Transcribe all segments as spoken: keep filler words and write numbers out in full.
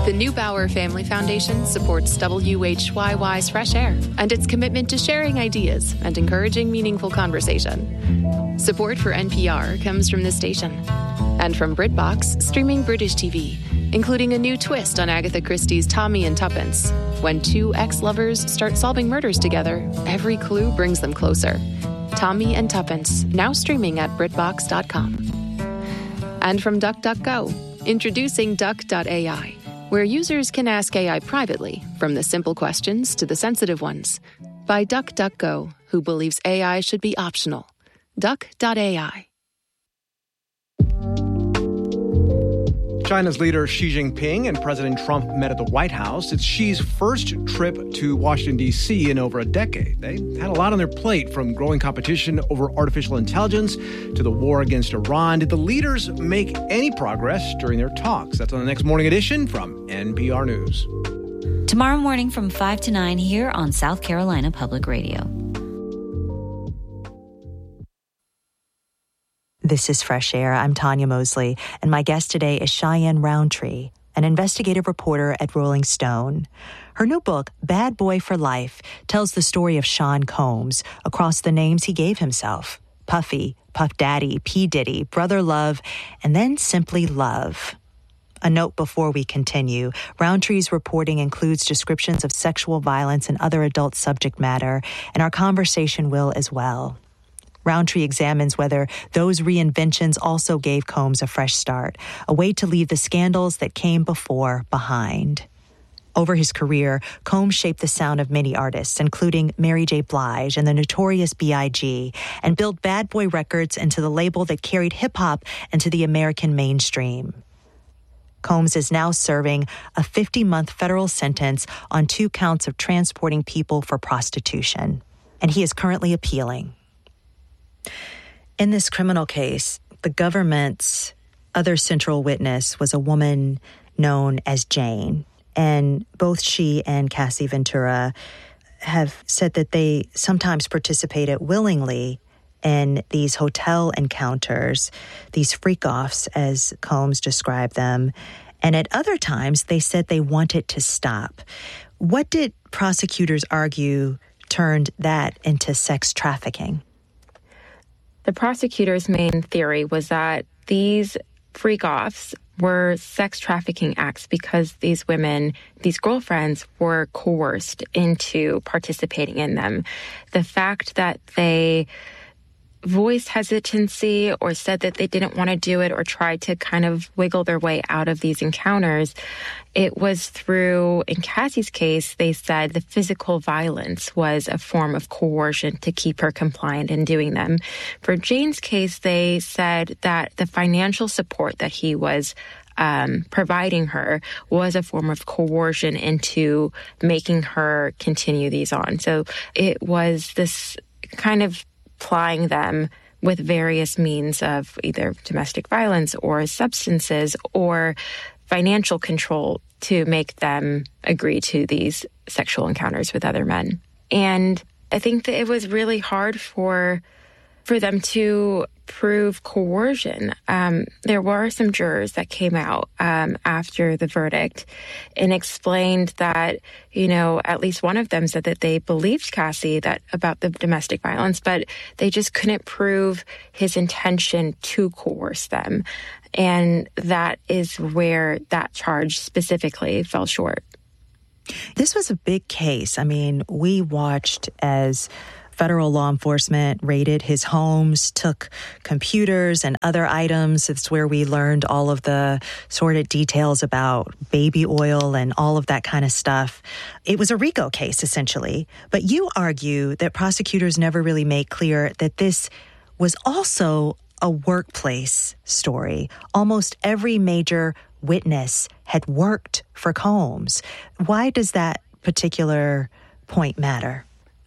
The Neubauer Family Foundation supports W H Y Y's Fresh Air and its commitment to sharing ideas and encouraging meaningful conversation. Support for N P R comes from this station and from BritBox, streaming British T V, including a new twist on Agatha Christie's Tommy and Tuppence. When two ex-lovers start solving murders together, every clue brings them closer. Tommy and Tuppence, now streaming at Britbox dot com. And from DuckDuckGo, introducing Duck dot A I, where users can ask A I privately, from the simple questions to the sensitive ones. By DuckDuckGo, who believes A I should be optional. Duck dot A I. China's leader Xi Jinping and President Trump met at the White House. It's Xi's first trip to Washington, D C in over a decade. They had a lot on their plate, from growing competition over artificial intelligence to the war against Iran. Did the leaders make any progress during their talks? That's on the next Morning Edition from N P R News. Tomorrow morning from five to nine here on South Carolina Public Radio. This is Fresh Air. I'm Tanya Mosley, and my guest today is Cheyenne Roundtree, an investigative reporter at Rolling Stone. Her new book, Bad Boy for Life, tells the story of Sean Combs across the names he gave himself: Puffy, Puff Daddy, P. Diddy, Brother Love, and then simply Love. A note before we continue: Roundtree's reporting includes descriptions of sexual violence and other adult subject matter, and our conversation will as well. Roundtree examines whether those reinventions also gave Combs a fresh start, a way to leave the scandals that came before behind. Over his career, Combs shaped the sound of many artists, including Mary J. Blige and the Notorious B I G, and built Bad Boy Records into the label that carried hip-hop into the American mainstream. Combs is now serving a fifty-month federal sentence on two counts of transporting people for prostitution, and he is currently appealing. In this criminal case, the government's other central witness was a woman known as Jane, and both she and Cassie Ventura have said that they sometimes participated willingly in these hotel encounters, these freak-offs, as Combs described them, and at other times they said they wanted to stop. What did prosecutors argue turned that into sex trafficking? The prosecutor's main theory was that these freak-offs were sex trafficking acts because these women, these girlfriends, were coerced into participating in them. The fact that they voiced hesitancy or said that they didn't want to do it or tried to kind of wiggle their way out of these encounters, it was through, in Cassie's case, they said the physical violence was a form of coercion to keep her compliant in doing them. For Jane's case, they said that the financial support that he was um, providing her was a form of coercion into making her continue these on. So it was this kind of plying them with various means of either domestic violence or substances or financial control to make them agree to these sexual encounters with other men. And I think that it was really hard for for them to prove coercion. Um, there were some jurors that came out um, after the verdict and explained that, you know, at least one of them said that they believed Cassie that about the domestic violence, but they just couldn't prove his intention to coerce them. And that is where that charge specifically fell short. This was a big case. I mean, we watched as federal law enforcement raided his homes, took computers and other items. It's where we learned all of the sordid details about baby oil and all of that kind of stuff. It was a RICO case, essentially. But you argue that prosecutors never really made clear that this was also a workplace story. Almost every major witness had worked for Combs. Why does that particular point matter?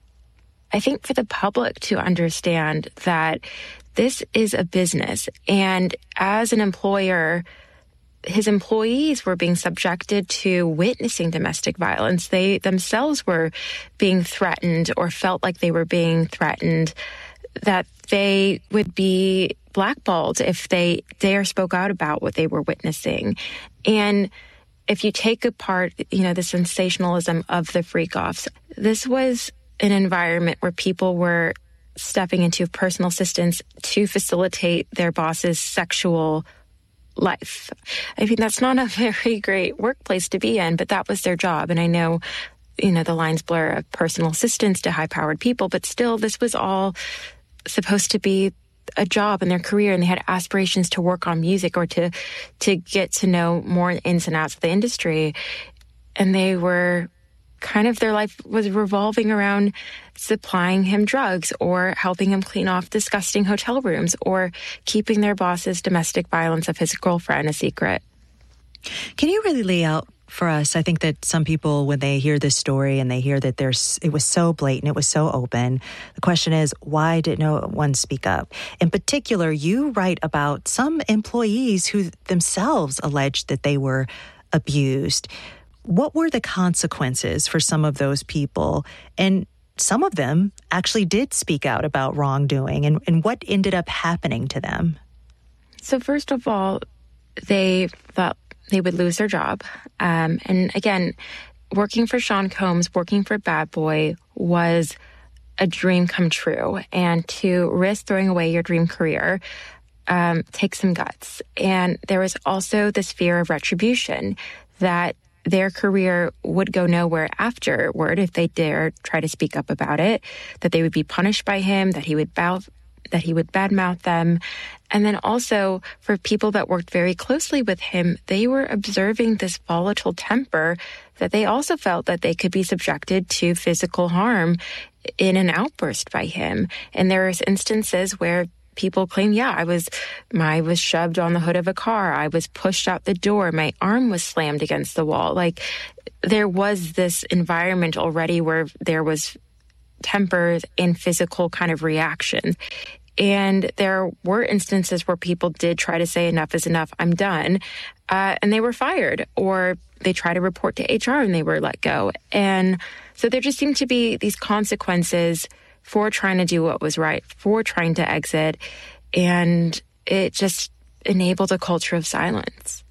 I think for the public to understand that this is a business, and as an employer, his employees were being subjected to witnessing domestic violence. They themselves were being threatened or felt like they were being threatened, that they would be blackballed if they dare spoke out about what they were witnessing. And if you take apart, you know, the sensationalism of the freak-offs, this was an environment where people were stepping into personal assistance to facilitate their boss's sexual life. I mean, that's not a very great workplace to be in, but that was their job. And I know, you know, the lines blur of personal assistance to high-powered people, but still, this was all supposed to be a job in their career, and they had aspirations to work on music or to to get to know more ins and outs of the industry. And they were kind of, their life was revolving around supplying him drugs or helping him clean off disgusting hotel rooms or keeping their boss's domestic violence of his girlfriend a secret. Can you really lay out for us? I think that some people, when they hear this story and they hear that there's, it was so blatant, it was so open, the question is, why did no one speak up? In particular, you write about some employees who themselves alleged that they were abused. What were the consequences for some of those people? And some of them actually did speak out about wrongdoing. And, and what ended up happening to them? So first of all, they thought they would lose their job. Um, and again, working for Sean Combs, working for Bad Boy was a dream come true. And to risk throwing away your dream career um, takes some guts. And there was also this fear of retribution, that their career would go nowhere afterward if they dared try to speak up about it, that they would be punished by him, that he would bow, that he would badmouth them. And then also for people that worked very closely with him, they were observing this volatile temper that they also felt that they could be subjected to physical harm in an outburst by him. And there was instances where people claim, yeah, I was, I was shoved on the hood of a car. I was pushed out the door. My arm was slammed against the wall. Like, there was this environment already where there was temper and physical kind of reaction. And there were instances where people did try to say enough is enough, I'm done. Uh, and they were fired, or they tried to report to H R and they were let go. And so there just seemed to be these consequences for trying to do what was right, for trying to exit. And it just enabled a culture of silence.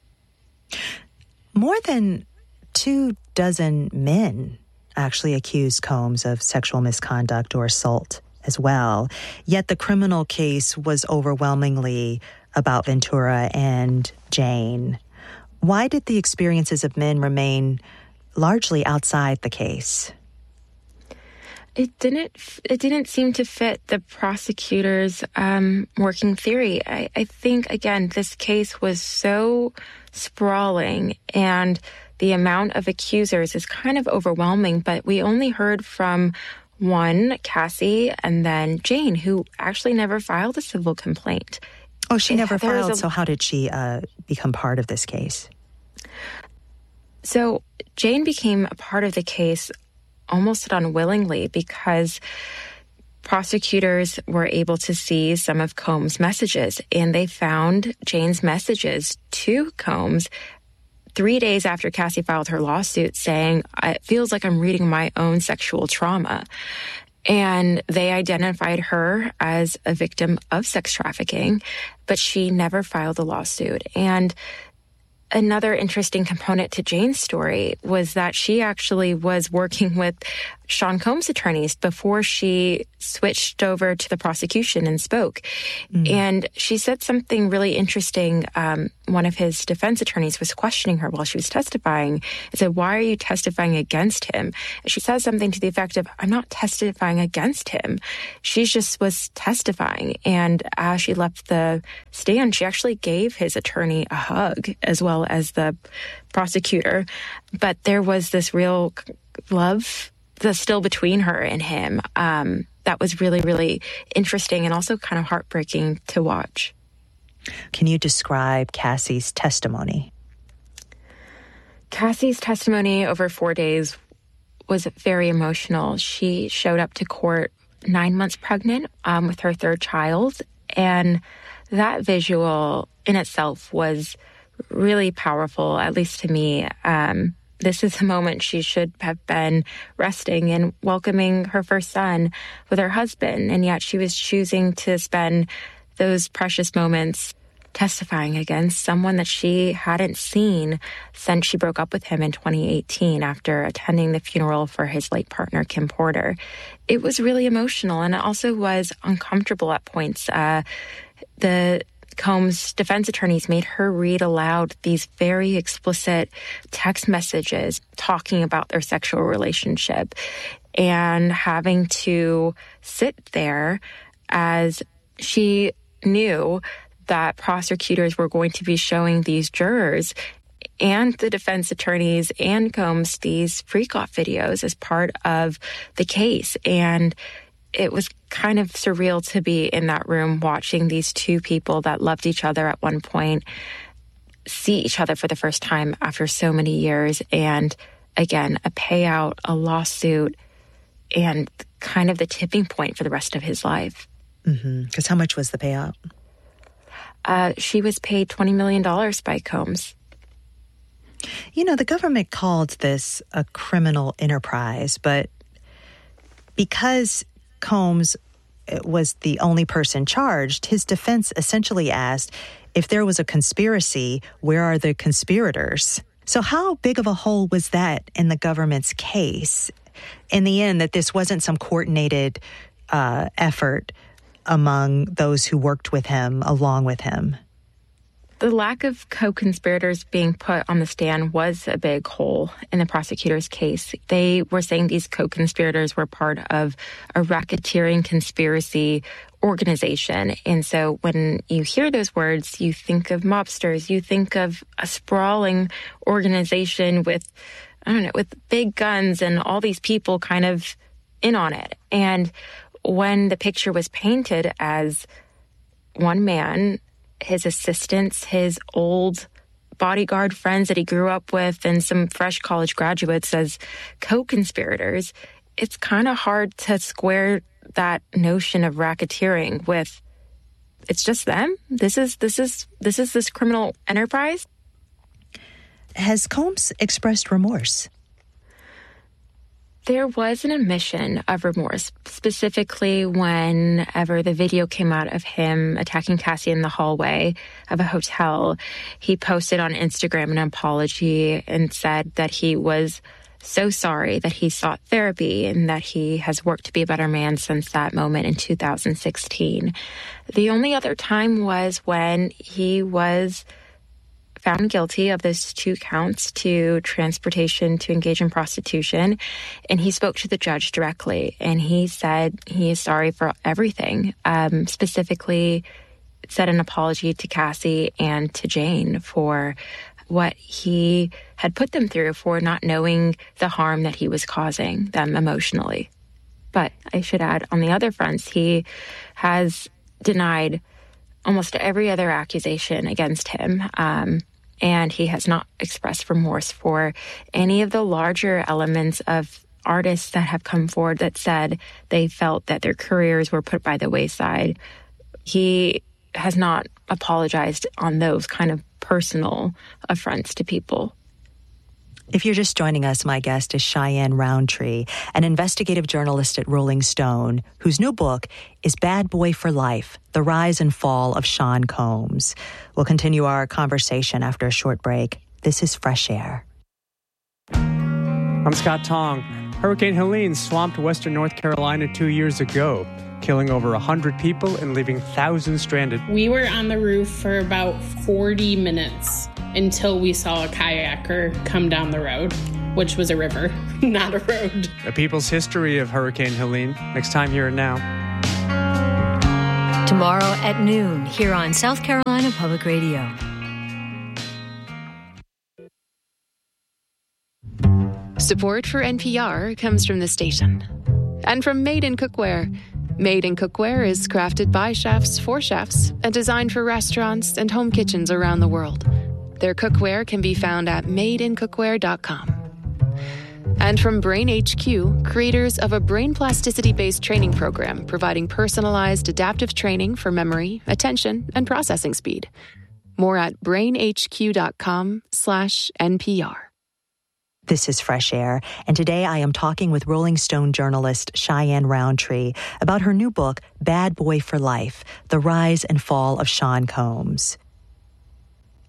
More than two dozen men actually accused Combs of sexual misconduct or assault as well. Yet the criminal case was overwhelmingly about Ventura and Jane. Why did the experiences of men remain largely outside the case? It didn't. It didn't seem to fit the prosecutor's um, working theory. I, I think, again, this case was so sprawling, and the amount of accusers is kind of overwhelming. But we only heard from one, Cassie, and then Jane, who actually never filed a civil complaint. Oh, she never There was filed. a- So how did she uh, become part of this case? So Jane became a part of the case almost unwillingly, because prosecutors were able to see some of Combs' messages, and they found Jane's messages to Combs three days after Cassie filed her lawsuit saying, it feels like I'm reading my own sexual trauma. And they identified her as a victim of sex trafficking, but she never filed a lawsuit. And another interesting component to Jane's story was that she actually was working with Sean Combs' attorneys before she switched over to the prosecution and spoke. Mm. And she said something really interesting. Um, one of his defense attorneys was questioning her while she was testifying and said, why are you testifying against him? And she said something to the effect of, I'm not testifying against him. She just was testifying. And as she left the stand, she actually gave his attorney a hug as well as the prosecutor. But there was this real love that's still between her and him. Um, that was really, really interesting and also kind of heartbreaking to watch. Can you describe Cassie's testimony? Cassie's testimony over four days was very emotional. She showed up to court nine months pregnant um, with her third child. And that visual in itself was really powerful, at least to me. Um, this is a moment she should have been resting and welcoming her first son with her husband. And yet she was choosing to spend those precious moments testifying against someone that she hadn't seen since she broke up with him in twenty eighteen after attending the funeral for his late partner, Kim Porter. It was really emotional, and it also was uncomfortable at points. Uh, the Combs' defense attorneys made her read aloud these very explicit text messages talking about their sexual relationship, and having to sit there as she knew that prosecutors were going to be showing these jurors and the defense attorneys and Combs these freak-off videos as part of the case. And it was kind of surreal to be in that room watching these two people that loved each other at one point see each other for the first time after so many years. And again, a payout, a lawsuit, and kind of the tipping point for the rest of his life. Because mm-hmm. how much was the payout? Uh, she was paid twenty million dollars by Combs. You know, the government called this a criminal enterprise, but because Combs was the only person charged, his defense essentially asked, if there was a conspiracy, where are the conspirators? So how big of a hole was that in the government's case? In the end, that this wasn't some coordinated uh, effort among those who worked with him, along with him? The lack of co-conspirators being put on the stand was a big hole in the prosecutor's case. They were saying these co-conspirators were part of a racketeering conspiracy organization. And so when you hear those words, you think of mobsters, you think of a sprawling organization with, I don't know, with big guns and all these people kind of in on it. And when the picture was painted as one man, his assistants, his old bodyguard friends that he grew up with, and some fresh college graduates as co-conspirators, it's kind of hard to square that notion of racketeering with, it's just them? This is this is this is this criminal enterprise? Has Combs expressed remorse? There was an admission of remorse, specifically whenever the video came out of him attacking Cassie in the hallway of a hotel. He posted on Instagram an apology and said that he was so sorry that he sought therapy and that he has worked to be a better man since that moment in two thousand sixteen. The only other time was when he was found guilty of those two counts to transportation to engage in prostitution. And he spoke to the judge directly, and he said he is sorry for everything, um, specifically said an apology to Cassie and to Jane for what he had put them through, for not knowing the harm that he was causing them emotionally. But I should add, on the other fronts, he has denied almost every other accusation against him. Um, and he has not expressed remorse for any of the larger elements of artists that have come forward that said they felt that their careers were put by the wayside. He has not apologized on those kind of personal affronts to people. If you're just joining us, my guest is Cheyenne Roundtree, an investigative journalist at Rolling Stone, whose new book is Bad Boy for Life, The Rise and Fall of Sean Combs. We'll continue our conversation after a short break. This is Fresh Air. I'm Scott Tong. Hurricane Helene swamped western North Carolina two years ago, killing over one hundred people and leaving thousands stranded. We were on the roof for about forty minutes until we saw a kayaker come down the road, which was a river, not a road. A people's history of Hurricane Helene, next time here and now. Tomorrow at noon, here on South Carolina Public Radio. Support for N P R comes from the station and from Made in Cookware. Made in Cookware is crafted by chefs for chefs and designed for restaurants and home kitchens around the world. Their cookware can be found at made in cookware dot com. And from Brain H Q, creators of a brain plasticity-based training program providing personalized adaptive training for memory, attention, and processing speed. More at brain h q dot com slash N P R. This is Fresh Air, and today I am talking with Rolling Stone journalist Cheyenne Roundtree about her new book, Bad Boy for Life, The Rise and Fall of Sean Combs.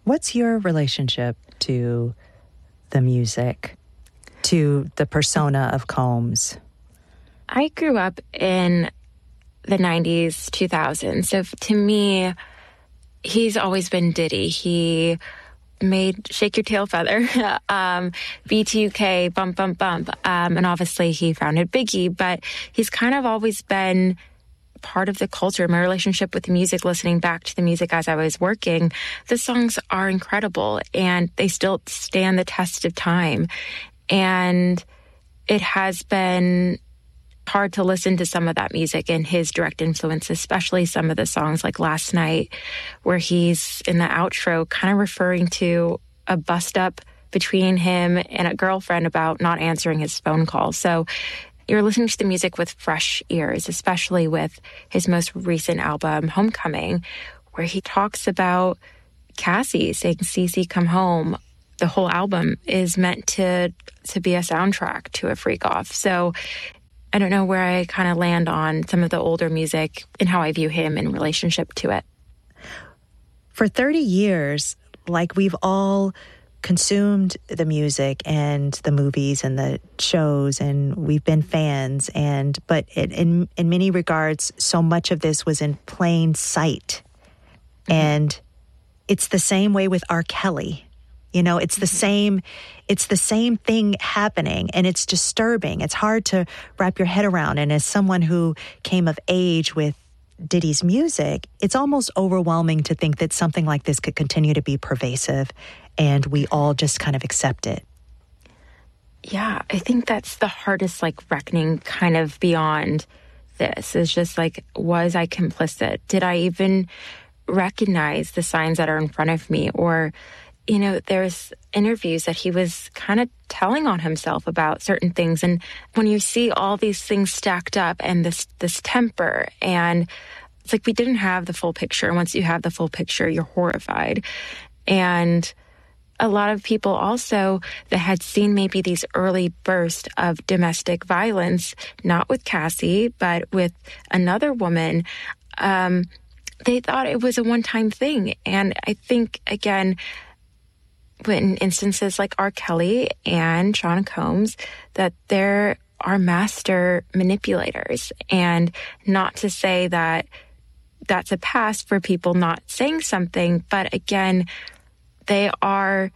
What's your relationship to the music, to the persona of Combs? I grew up in the nineties, two thousands. So to me, he's always been Diddy. He made Shake Your Tail Feather, um, B T U K, Bump, Bump, Bump. Um, and obviously he founded Biggie, but he's kind of always been part of the culture. My relationship with the music, listening back to the music as I was working, the songs are incredible and they still stand the test of time. And it has been hard to listen to some of that music and his direct influence, especially some of the songs like Last Night, where he's in the outro kind of referring to a bust up between him and a girlfriend about not answering his phone call. So you're listening to the music with fresh ears, especially with his most recent album, Homecoming, where he talks about Cassie saying, "Cece, come home." The whole album is meant to to be a soundtrack to a freak off. So I don't know where I kind of land on some of the older music and how I view him in relationship to it. For thirty years, like we've all consumed the music and the movies and the shows, and we've been fans. And but it, in in many regards, so much of this was in plain sight. Mm-hmm. And it's the same way with R. Kelly. You know, it's the same, it's the same thing happening, and it's disturbing. It's hard to wrap your head around. And as someone who came of age with Diddy's music, it's almost overwhelming to think that something like this could continue to be pervasive and we all just kind of accept it. Yeah, I think that's the hardest, like, reckoning kind of beyond this is just like, was I complicit? Did I even recognize the signs that are in front of me? Or, you know, there's interviews that he was kind of telling on himself about certain things. And when you see all these things stacked up and this, this temper, and it's like we didn't have the full picture. Once you have the full picture, you're horrified. And a lot of people also that had seen maybe these early bursts of domestic violence, not with Cassie, but with another woman, um, they thought it was a one-time thing. And I think, again, in instances like R. Kelly and Sean Combs, that there are master manipulators. And not to say that that's a pass for people not saying something, but again, they are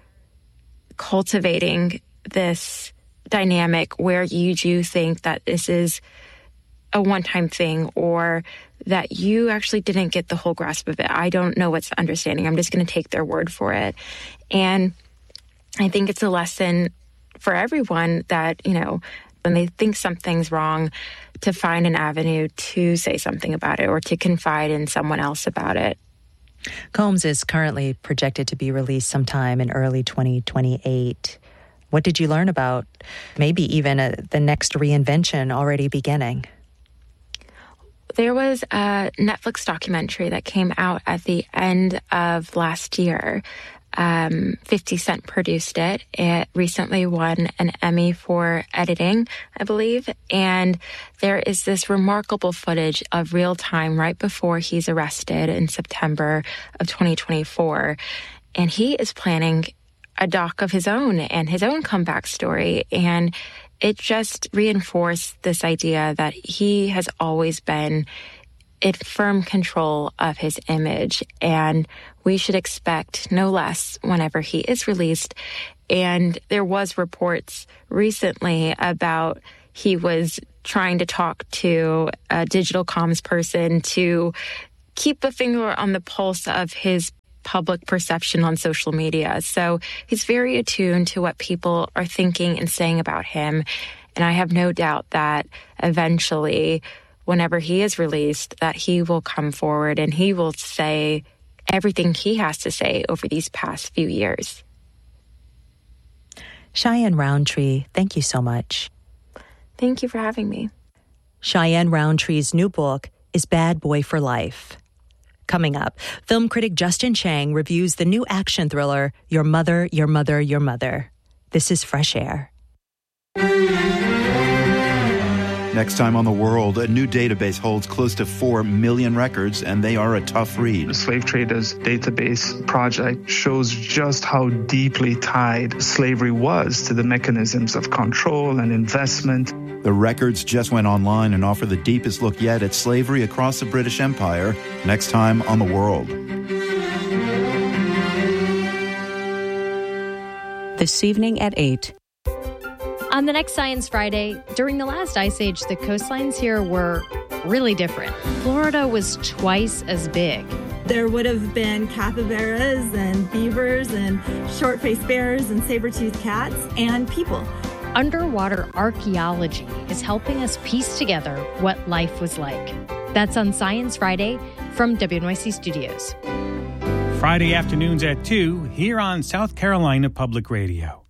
cultivating this dynamic where you do think that this is a one-time thing, or that you actually didn't get the whole grasp of it. I don't know what's the understanding. I'm just going to take their word for it. And I think it's a lesson for everyone that, you know, when they think something's wrong, to find an avenue to say something about it or to confide in someone else about it. Combs is currently projected to be released sometime in early twenty twenty-eight. What did you learn about maybe even a, the next reinvention already beginning? There was a Netflix documentary that came out at the end of last year. Um, fifty Cent produced it. It recently won an Emmy for editing, I believe. And there is this remarkable footage of real time right before he's arrested in September of twenty twenty-four. And he is planning a doc of his own and his own comeback story. And it just reinforced this idea that he has always been in firm control of his image, and we should expect no less whenever he is released. And there was reports recently about he was trying to talk to a digital comms person to keep a finger on the pulse of his public perception on social media. So he's very attuned to what people are thinking and saying about him. And I have no doubt that eventually, whenever he is released, that he will come forward and he will say everything he has to say over these past few years. Cheyenne Roundtree, thank you so much. Thank you for having me. Cheyenne Roundtree's new book is Bad Boy for Life. Coming up, film critic Justin Chang reviews the new action thriller, Your Mother, Your Mother, Your Mother. This is Fresh Air. Next time on The World, a new database holds close to four million records, and they are a tough read. The Slave Traders Database Project shows just how deeply tied slavery was to the mechanisms of control and investment. The records just went online and offer the deepest look yet at slavery across the British Empire. Next time on The World. This evening at eight. On the next Science Friday, during the last ice age, the coastlines here were really different. Florida was twice as big. There would have been capybaras and beavers and short-faced bears and saber-toothed cats and people. Underwater archaeology is helping us piece together what life was like. That's on Science Friday from W N Y C Studios. Friday afternoons at two here on South Carolina Public Radio.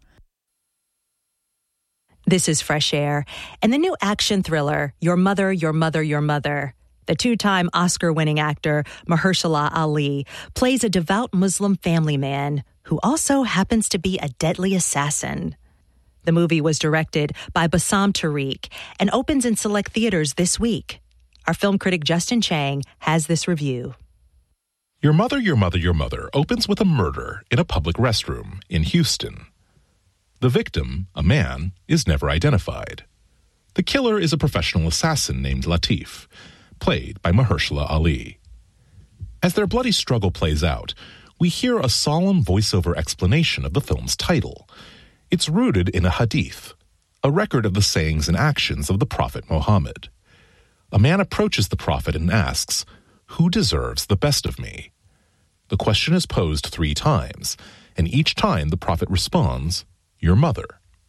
This is Fresh Air, and the new action thriller, Your Mother, Your Mother, Your Mother. The two-time Oscar-winning actor Mahershala Ali plays a devout Muslim family man who also happens to be a deadly assassin. The movie was directed by Bassam Tariq and opens in select theaters this week. Our film critic Justin Chang has this review. Your Mother, Your Mother, Your Mother opens with a murder in a public restroom in Houston. The victim, a man, is never identified. The killer is a professional assassin named Latif, played by Mahershala Ali. As their bloody struggle plays out, we hear a solemn voiceover explanation of the film's title. It's rooted in a hadith, a record of the sayings and actions of the Prophet Muhammad. A man approaches the Prophet and asks, "Who deserves the best of me?" The question is posed three times, and each time the Prophet responds, "Your mother."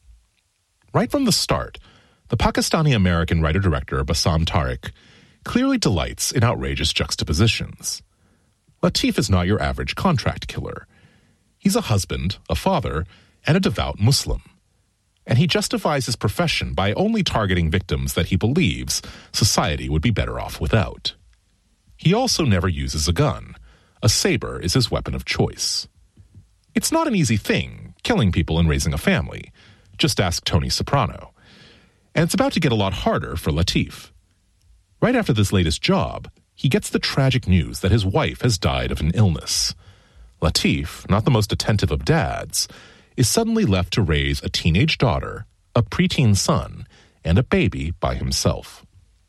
Right from the start, the Pakistani-American writer-director Bassam Tariq clearly delights in outrageous juxtapositions. Latif is not your average contract killer. He's a husband, a father, and a devout Muslim. And he justifies his profession by only targeting victims that he believes society would be better off without. He also never uses a gun. A saber is his weapon of choice. It's not an easy thing, killing people and raising a family. Just ask Tony Soprano. And it's about to get a lot harder for Latif. Right after this latest job, he gets the tragic news that his wife has died of an illness. Latif, not the most attentive of dads, is suddenly left to raise a teenage daughter, a preteen son, and a baby by himself.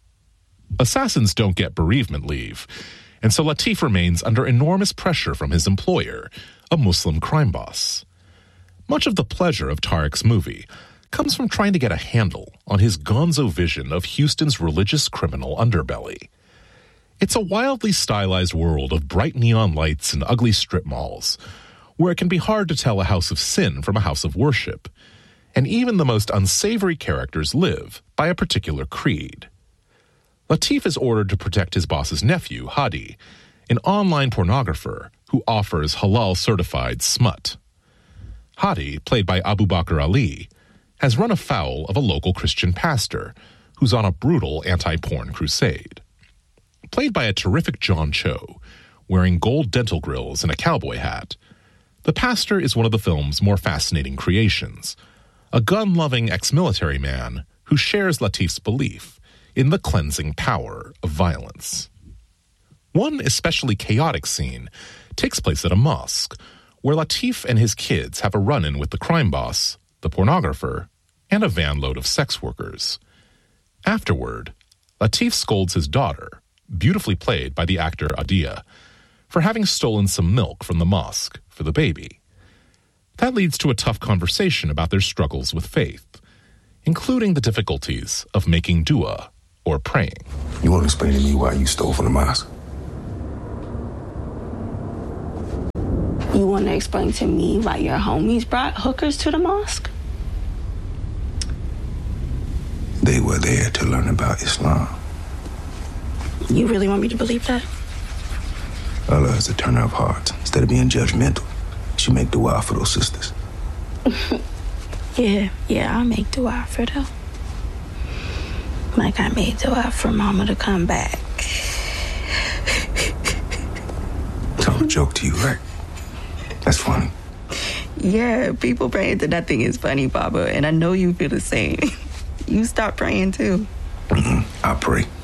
Assassins don't get bereavement leave, and so Latif remains under enormous pressure from his employer, a Muslim crime boss. Much of the pleasure of Tariq's movie comes from trying to get a handle on his gonzo vision of Houston's religious criminal underbelly. It's a wildly stylized world of bright neon lights and ugly strip malls, where it can be hard to tell a house of sin from a house of worship, and even the most unsavory characters live by a particular creed. Latif is ordered to protect his boss's nephew, Hadi, an online pornographer who offers halal-certified smut. Hadi, played by Abu Bakr Ali, has run afoul of a local Christian pastor who's on a brutal anti-porn crusade. Played by a terrific John Cho, wearing gold dental grills and a cowboy hat, the pastor is one of the film's more fascinating creations, a gun-loving ex-military man who shares Latif's belief in the cleansing power of violence. One especially chaotic scene takes place at a mosque, where Latif and his kids have a run-in with the crime boss, the pornographer, and a van load of sex workers. Afterward, Latif scolds his daughter, beautifully played by the actor Adia, for having stolen some milk from the mosque for the baby. That leads to a tough conversation about their struggles with faith, including the difficulties of making dua or praying. You want to explain to me why you stole from the mosque? You want to explain to me why your homies brought hookers to the mosque? They were there to learn about Islam. You really want me to believe that? Allah is a turner of hearts. Instead of being judgmental, you should make dua for those sisters. yeah, yeah, I'll make dua for them. Like I made dua for Mama to come back. It's all a joke to you, right? That's funny. Yeah, people praying to nothing is funny, Baba, and I know you feel the same. You stop praying too. Mm-mm, I pray.